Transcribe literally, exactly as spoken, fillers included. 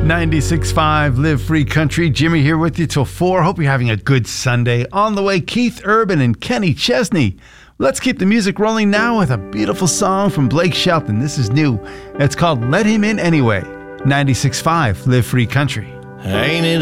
ninety-six point five Live Free Country. Jimmy here with you till four. Hope you're having a good Sunday. On the way, Keith Urban and Kenny Chesney. Let's keep the music rolling now with a beautiful song from Blake Shelton. This is new. It's called Let Him In Anyway. ninety-six point five Live Free Country. Ain't it